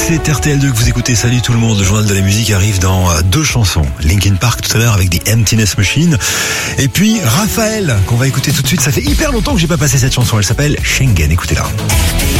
C'est RTL2 que vous écoutez. Salut tout le monde. Le journal de la musique arrive dans 2 chansons. Linkin Park tout à l'heure avec The Emptiness Machine. Et puis Raphaël qu'on va écouter tout de suite. Ça fait hyper longtemps que j'ai pas passé cette chanson. Elle s'appelle Schengen. Écoutez-la.